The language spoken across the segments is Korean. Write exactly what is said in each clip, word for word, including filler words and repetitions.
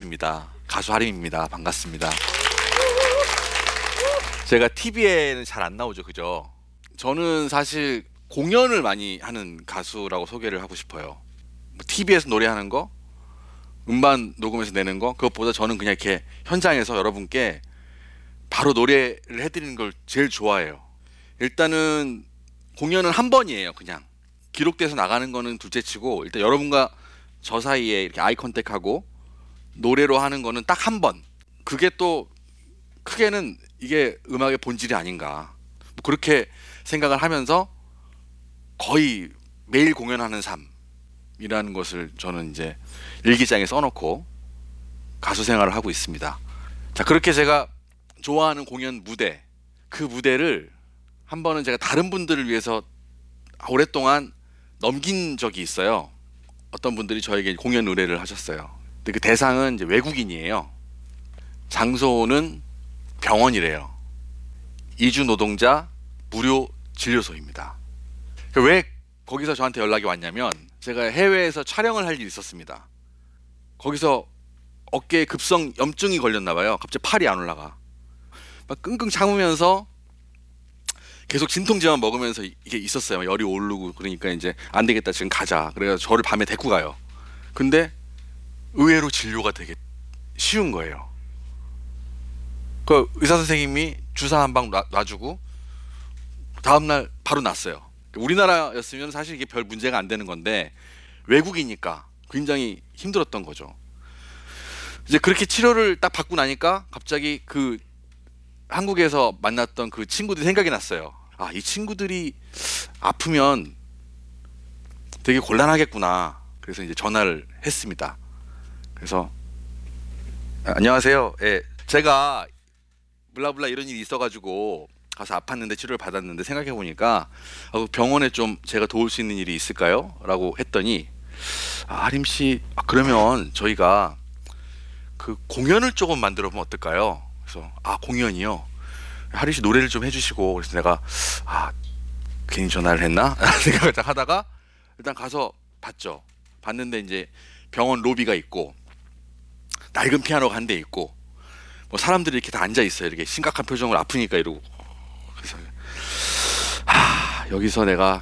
하림입니다. 가수 하림입니다. 반갑습니다. 제가 티비에는 잘 안 나오죠, 그죠? 저는 사실 공연을 많이 하는 가수라고 소개를 하고 싶어요. 뭐 티비에서 노래하는 거, 음반 녹음해서 내는 거, 그것보다 저는 그냥 이렇게 현장에서 여러분께 바로 노래를 해드리는 걸 제일 좋아해요. 일단은 공연은 한 번이에요. 그냥 기록돼서 나가는 거는 둘째치고, 일단 여러분과 저 사이에 이렇게 아이 컨택하고 노래로 하는 거는 딱 한 번. 그게 또 크게는 이게 음악의 본질이 아닌가, 뭐 그렇게 생각을 하면서 거의 매일 공연하는 삶이라는 것을 저는 이제 일기장에 써놓고 가수 생활을 하고 있습니다. 자, 그렇게 제가 좋아하는 공연 무대, 그 무대를 한 번은 제가 다른 분들을 위해서 오랫동안 넘긴 적이 있어요. 어떤 분들이 저에게 공연 의뢰를 하셨어요. 근데 그 대상은 이제 외국인이에요. 장소는 병원이래요. 이주 노동자 무료 진료소입니다. 왜 거기서 저한테 연락이 왔냐면, 제가 해외에서 촬영을 할 일이 있었습니다. 거기서 어깨에 급성 염증이 걸렸나 봐요. 갑자기 팔이 안 올라가. 막 끙끙 참으면서 계속 진통제만 먹으면서 이게 있었어요. 열이 오르고. 그러니까 이제 안 되겠다, 지금 가자. 그래서 저를 밤에 데리고 가요. 근데 의외로 진료가 되게 쉬운 거예요. 그 의사 선생님이 주사 한 방 놔주고 다음날 바로 났어요. 우리나라였으면 사실 이게 별 문제가 안 되는 건데 외국이니까 굉장히 힘들었던 거죠. 이제 그렇게 치료를 딱 받고 나니까 갑자기 그 한국에서 만났던 그 친구들이 생각이 났어요. 아, 이 친구들이 아프면 되게 곤란하겠구나. 그래서 이제 전화를 했습니다. 그래서 아, 안녕하세요. 예, 제가 블라블라 이런 일이 있어가지고 가서 아팠는데 치료를 받았는데 생각해보니까 아, 병원에 좀 제가 도울 수 있는 일이 있을까요? 라고 했더니 아, 하림씨, 아, 그러면 저희가 그 공연을 조금 만들어 보면 어떨까요? 그래서 아, 공연이요? 하림씨 노래를 좀 해주시고. 그래서 내가 아, 괜히 전화를 했나? 생각을 딱 하다가 일단 가서 봤죠. 봤는데 이제 병원 로비가 있고 낡은 피아노가 한 대 있고 뭐 사람들이 이렇게 다 앉아 있어요. 이렇게 심각한 표정으로 아프니까 이러고. 그래서 하, 여기서 내가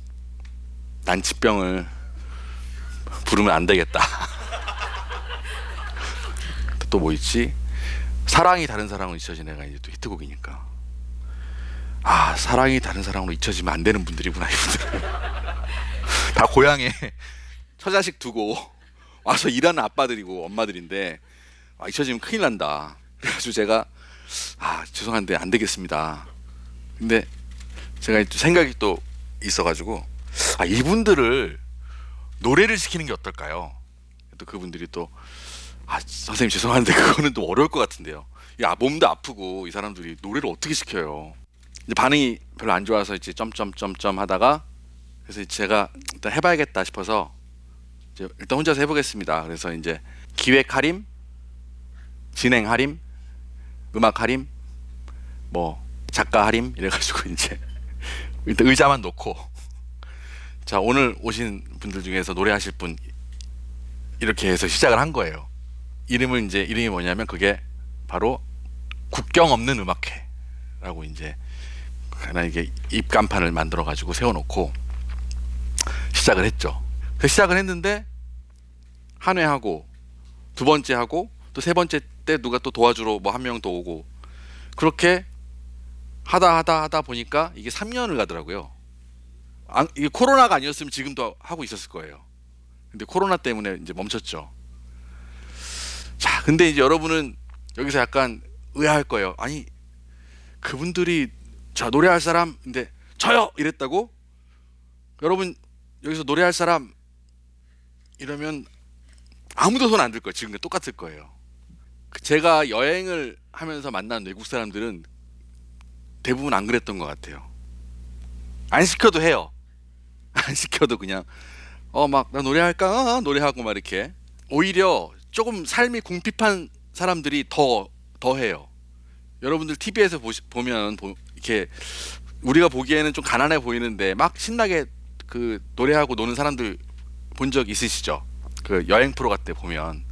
난치병을 부르면 안 되겠다. 또 뭐 있지? 사랑이 다른 사랑으로 잊혀진 애가 이제 또 히트곡이니까. 아, 사랑이 다른 사랑으로 잊혀지면 안 되는 분들이구나, 이분들. 다 고향에 처자식 두고 와서 일하는 아빠들이고 엄마들인데 아, 잊혀지면 큰일 난다. 그래가지고 제가 아, 죄송한데 안 되겠습니다. 근데 제가 생각이 또 있어가지고 아, 이분들을 노래를 시키는 게 어떨까요? 또 그분들이 또 아, 선생님 죄송한데 그거는 또 어려울 것 같은데요. 야, 몸도 아프고 이 사람들이 노래를 어떻게 시켜요? 이제 반응이 별로 안 좋아서 이제 점점점점 하다가 그래서 제가 일단 해봐야겠다 싶어서 이제 일단 혼자서 해보겠습니다. 그래서 이제 기획 하림, 진행 하림, 음악 하림, 뭐 작가 하림 이래가지고 이제 일단 의자만 놓고 자, 오늘 오신 분들 중에서 노래하실 분 이렇게 해서 시작을 한 거예요. 이름을 이제 이름이 뭐냐면 그게 바로 국경 없는 음악회라고 이제 하나 이게 입간판을 만들어 가지고 세워놓고 시작을 했죠. 그 시작을 했는데 한 회 하고 두 번째 하고 또 세 번째 때 누가 또 도와주러 뭐 한 명 더 오고 그렇게 하다 하다 하다 보니까 이게 삼 년을 가더라고요. 아, 이게 코로나가 아니었으면 지금도 하고 있었을 거예요. 근데 코로나 때문에 이제 멈췄죠. 자, 근데 이제 여러분은 여기서 약간 의아할 거예요. 아니, 그분들이 자, 노래할 사람, 근데 저요! 이랬다고? 여러분 여기서 노래할 사람 이러면 아무도 손 안 들 거예요. 지금과 똑같을 거예요. 제가 여행을 하면서 만난 외국 사람들은 대부분 안 그랬던 것 같아요. 안 시켜도 해요. 안 시켜도 그냥 어 막 나 노래할까? 어, 노래하고 막 이렇게. 오히려 조금 삶이 궁핍한 사람들이 더 더 해요. 여러분들 티비에서 보시, 보면 보, 이렇게 우리가 보기에는 좀 가난해 보이는데 막 신나게 그 노래하고 노는 사람들 본 적 있으시죠? 그 여행 프로 같은 데 보면